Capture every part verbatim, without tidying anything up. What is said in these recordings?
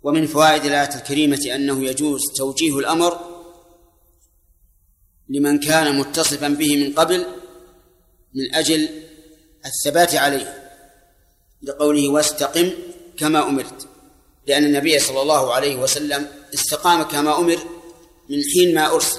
ومن فوائد الآية الكريمة أنه يجوز توجيه الأمر لمن كان متصفا به من قبل من أجل الثبات عليه، لقوله واستقم كما أمرت، لأن النبي صلى الله عليه وسلم استقام كما أمر من حين ما أرسل،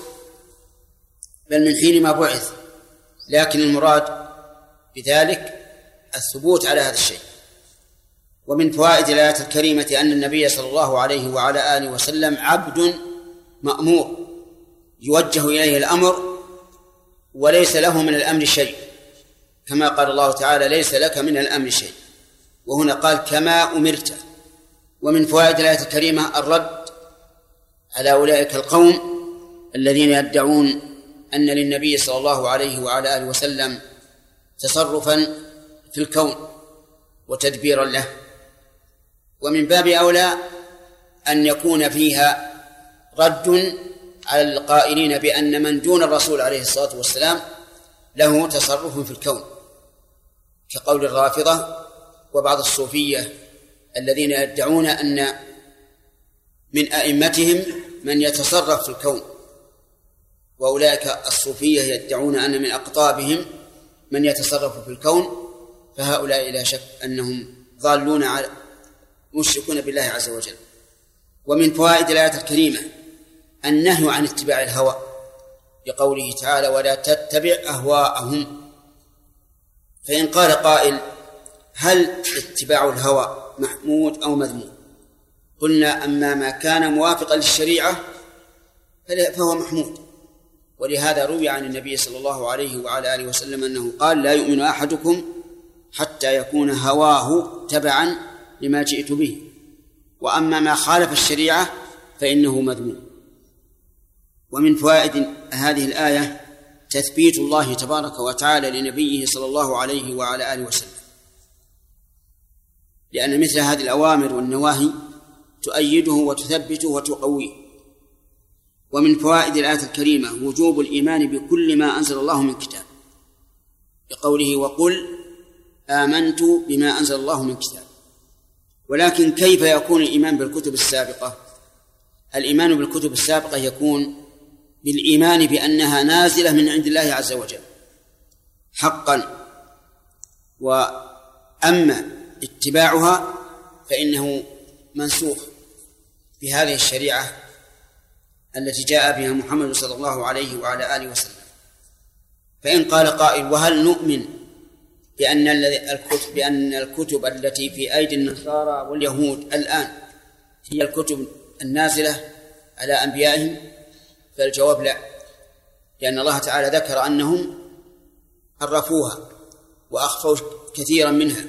بل من حين ما بعث، لكن المراد بذلك الثبوت على هذا الشيء. ومن فوائد الآية الكريمة أن النبي صلى الله عليه وعلى آله وسلم عبد مأمور يوجه إليه الأمر وليس له من الأمر شيء، كما قال الله تعالى ليس لك من الأمر شيء، وهنا قال كما أمرت. ومن فوائد الآية الكريمة الرد على أولئك القوم الذين يدعون أن للنبي صلى الله عليه وعلى آله وسلم تصرفا في الكون وتدبيرا له، ومن باب أولى أن يكون فيها رد على القائلين بأن من دون الرسول عليه الصلاة والسلام له تصرف في الكون، كقول الرافضة وبعض الصوفية الذين يدعون أن من أئمتهم من يتصرف في الكون، وأولئك الصوفية يدعون أن من أقطابهم من يتصرف في الكون، فهؤلاء لا شك أنهم ضالون على مشركون بالله عز وجل. ومن فوائد الآية الكريمة النهي عن اتباع الهوى، بقوله تعالى ولا تتبع أهواءهم. فإن قال قائل هل اتباع الهوى محمود أو مذموم؟ قلنا أما ما كان موافقا للشريعة فهو محمود، ولهذا روي عن النبي صلى الله عليه وعلى آله وسلم أنه قال لا يؤمن أحدكم حتى يكون هواه تبعا لما جئت به، وأما ما خالف الشريعة فإنه مذموم. ومن فوائد هذه الآية تثبيت الله تبارك وتعالى لنبيه صلى الله عليه وعلى آله وسلم، لأن مثل هذه الأوامر والنواهي تؤيده وتثبته وتقويه. ومن فوائد الآية الكريمة وجوب الإيمان بكل ما أنزل الله من كتاب، بقوله وقل آمنت بما أنزل الله من كتاب. ولكن كيف يكون الإيمان بالكتب السابقة؟ الإيمان بالكتب السابقة يكون بالإيمان بأنها نازلة من عند الله عز وجل حقا، وأما اتباعها فإنه منسوخ بهذه الشريعة التي جاء بها محمد صلى الله عليه وعلى آله وسلم. فإن قال قائل وهل نؤمن بأن الكتب, بأن الكتب التي في أيدي النصارى واليهود الآن هي الكتب النازلة على أنبيائهم؟ فالجواب لا، لأن الله تعالى ذكر أنهم حرفوها وأخفوا كثيرا منها،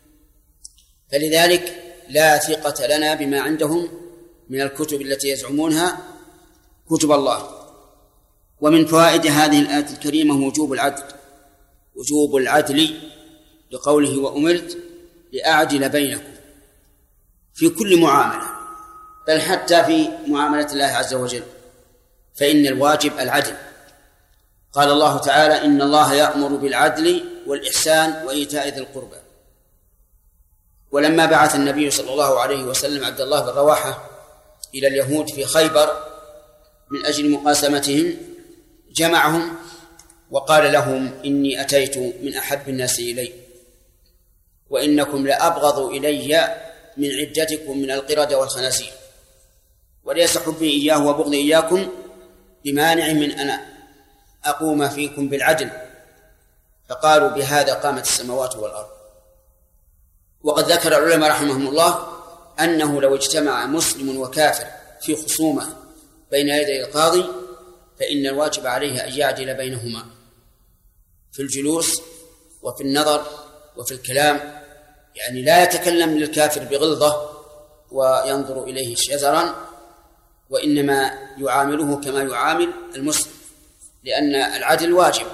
فلذلك لا ثقة لنا بما عندهم من الكتب التي يزعمونها كتب الله. ومن فوائد هذه الآية الكريمة وجوب العدل، وجوب العدل لقوله وأمرت لأعدل بينكم في كل معاملة، بل حتى في معاملة الله عز وجل فإن الواجب العدل. قال الله تعالى إن الله يأمر بالعدل والإحسان وإيتاء ذي القربى. ولما بعث النبي صلى الله عليه وسلم عبد الله بن رواحة إلى اليهود في خيبر من أجل مقاسمتهم جمعهم وقال لهم إني أتيت من أحب الناس إلي، وإنكم لأبغض إلي من عدتكم من القردة والخنازير، وليس حبي إياه وبغضي إياكم بمانع من أن أقوم فيكم بالعدل. فقالوا بهذا قامت السماوات والأرض. وقد ذكر العلماء رحمهم الله أنه لو اجتمع مسلم وكافر في خصومة بين يدي القاضي فإن الواجب عليه أن يعدل بينهما في الجلوس وفي النظر وفي الكلام، يعني لا يتكلم للكافر بغلظة وينظر إليه شزرا، وإنما يعامله كما يعامل المسلم، لأن العدل واجب.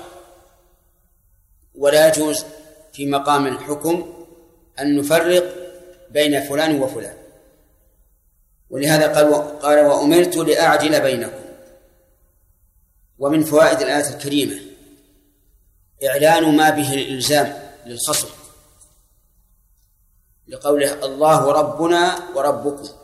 ولا يجوز في مقام الحكم أن نفرق بين فلان وفلان، ولهذا قال, قال وأمرت لأعدل بينكم. ومن فوائد الآية الكريمة إعلان ما به الإلزام للخصم، لقوله الله ربنا وربكم،